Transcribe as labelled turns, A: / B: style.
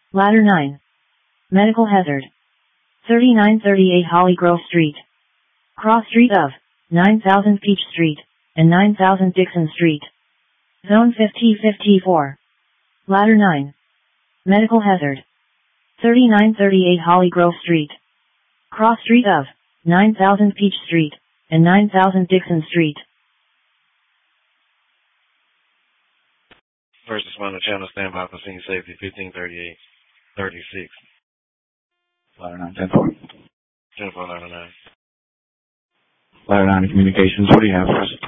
A: Ladder 9. Medical hazard. 3938 Holly Grove Street. Cross street of 9000 Peach Street and 9000 Dixon Street. Zone 5054. Ladder 9. Medical hazard. 3938 Holly Grove Street. Cross street of 9000 Peach Street and 9000 Dixon Street.
B: First responder channel, stand by for scene safety, 1538-36.
C: Ladder 9, 10-4.
B: 10-4, ladder 9.
C: Ladder 9 communications, what do you have for us?